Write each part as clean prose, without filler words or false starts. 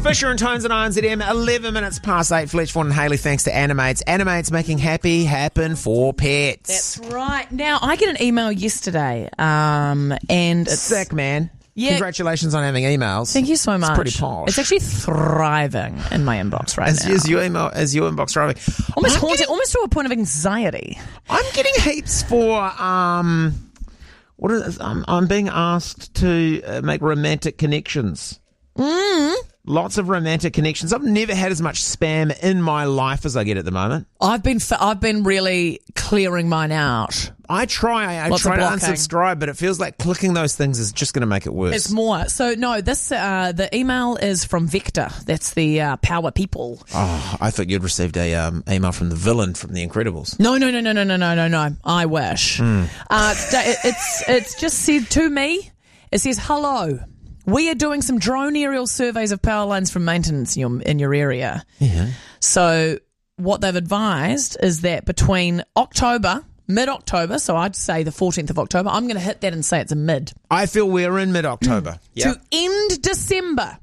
Fisher and Tones and INZM, 11 minutes past 8. Fletch, Vaughan and Hayley, thanks to Animates. Animates making happy happen for pets. That's right. Now, I get an email yesterday, and it's... Sick, man. Yeah. Congratulations on having emails. Thank you so much. It's pretty posh. It's actually thriving in my inbox right now. Is your inbox thriving? Almost haunting, almost to a point of anxiety. I'm getting heaps for, I'm being asked to make romantic connections. Lots of romantic connections. I've never had as much spam in my life as I get at the moment. I've been really clearing mine out. I try to unsubscribe, but it feels like clicking those things is just going to make it worse. It's more. So no, this the email is from Vector. That's the Power People. Oh, I thought you'd received a email from the villain from The Incredibles. No. I wish. It's just said to me. It says, "Hello. We are doing some drone aerial surveys of power lines for maintenance in your area." Yeah. So what they've advised is that between mid-October, so I'd say the 14th of October, I'm going to hit that and say it's a mid. I feel we're in mid-October. To end December,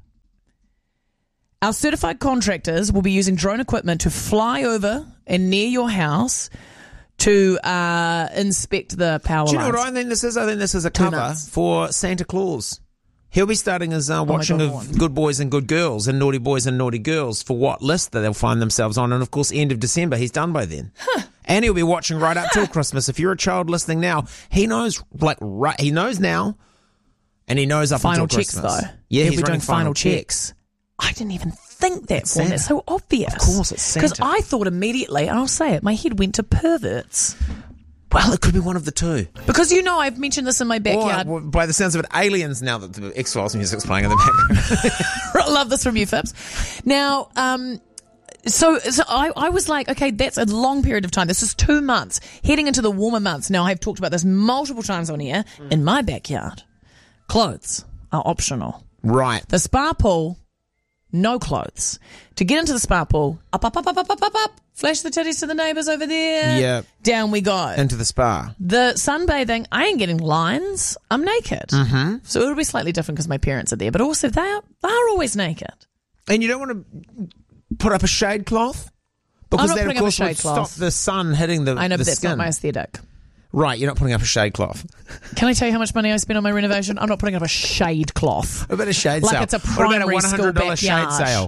our certified contractors will be using drone equipment to fly over and near your house to inspect the power lines. Do you know what I think this is? I think this is a cover for Santa Claus. He'll be starting his watching of Good Boys and Good Girls and Naughty Boys and Naughty Girls for what list that they'll find themselves on. And, of course, end of December, he's done by then. And he'll be watching right up till Christmas. If you're a child listening now, he knows he knows now and he knows up until Christmas. Final checks, though. Yeah, he'll be doing final checks. I didn't even think that one. That's so obvious. Of course, it's Santa. Because I thought immediately, and I'll say it, my head went to perverts. Well, it could be one of the two. Because I've mentioned this in my backyard. Or, by the sounds of it, aliens now that the X-Files music's playing in the background. I love this from you, Phipps. Now, so I was like, okay, that's a long period of time. This is 2 months, heading into the warmer months. Now, I've talked about this multiple times on here. In my backyard, clothes are optional. Right. The spa pool, no clothes. To get into the spa pool, up, flash the titties to the neighbours over there. Yeah. Down we go. Into the spa. The sunbathing, I ain't getting lines. I'm naked. Mm-hmm. So it'll be slightly different because my parents are there, but also they are always naked. And you don't want to put up a shade cloth? Because that, of course, would stop the sun hitting the skin. I know, but that's not my aesthetic. Right, you're not putting up a shade cloth. Can I tell you how much money I spent on my renovation? I'm not putting up a shade cloth. What about a shade sale? Like it's a primary school backyard. Shade sale?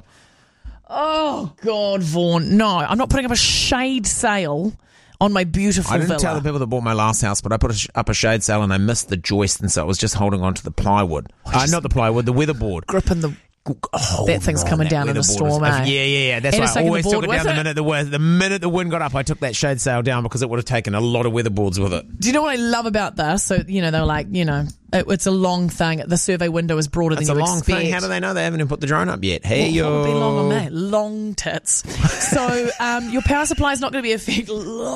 Oh, God, Vaughan. No, I'm not putting up a shade sale on my beautiful villa. I didn't tell the people that bought my last house, but I put up a shade sale and I missed the joist, and so it was just holding on to the plywood. Not the plywood, the weatherboard. Gripping the... that thing's coming down in the storm, eh? Yeah. That's why I always took it down the minute the wind got up. I took that shade sail down because it would have taken a lot of weatherboards with it. Do you know what I love about this? So, they were like, it's a long thing. The survey window is broader than you expect. It's a long thing. How do they know they haven't even put the drone up yet? Hey, yo. What would be long on that? Long tits. So, your power supply is not going to be affected.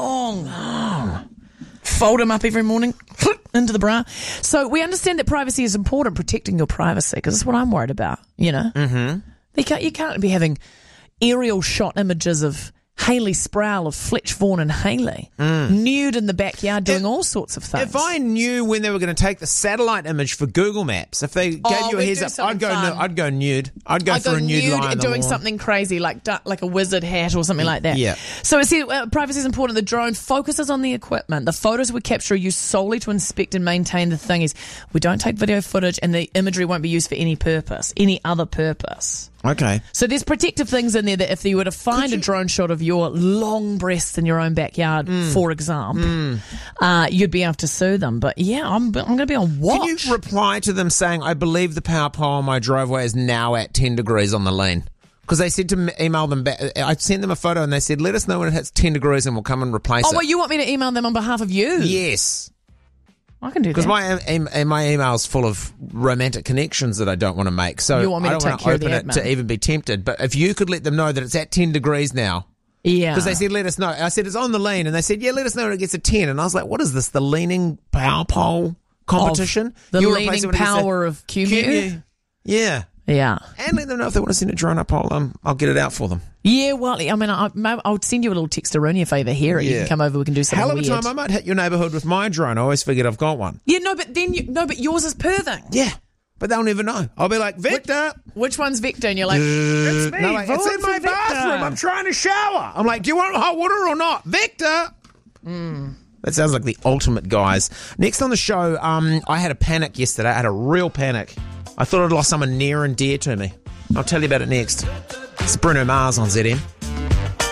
Long. Fold them up every morning into the bra. So we understand that privacy is important, protecting your privacy, because that's what I'm worried about, Mm-hmm. You can't be having aerial shot images of Hayley Sproul of Fletch, Vaughan and Hayley nude in the backyard doing all sorts of things. If I knew when they were going to take the satellite image for Google Maps, if they gave you a heads up, I'd go nude. I'd go for a nude line and doing something crazy like a wizard hat or something like that. Yeah. So it's privacy is important. The drone focuses on the equipment. The photos we capture are used solely to inspect and maintain. The thing is, we don't take video footage, and the imagery won't be used for any other purpose. Okay. So there's protective things in there that if you were to find a drone shot of your long breasts in your own backyard, for example, you'd be able to sue them. But yeah, I'm going to be on watch. Can you reply to them saying, I believe the power pole on my driveway is now at 10 degrees on the lean? Because they said to email them back. I sent them a photo and they said, let us know when it hits 10 degrees and we'll come and replace it. Oh, well, you want me to email them on behalf of you? Yes. I can do that. Because my email's full of romantic connections that I don't want to make. So you want me I don't want to open it to even be tempted. But if you could let them know that it's at 10 degrees now. Yeah. Because they said, let us know. I said, it's on the lean. And they said, yeah, let us know when it gets to 10. And I was like, what is this? The leaning power pole competition? The leaning power of QMU? Yeah. Yeah. And let them know if they want to send a drone up, I'll get it out for them. Yeah, well, I mean, I would send you a little textaroni if I ever hear it. Yeah. You can come over, we can do something weird. Hell of a time, I might hit your neighbourhood with my drone. I always forget I've got one. Yeah, but yours is perving. Yeah. but they'll never know. I'll be like, Victor. Which one's Victor? And you're like, it's me. No, like, it's in my bathroom. I'm trying to shower. I'm like, do you want hot water or not? Victor. That sounds like the ultimate guys. Next on the show, I had a panic yesterday. I had a real panic. I thought I'd lost someone near and dear to me. I'll tell you about it next. It's Bruno Mars on ZM.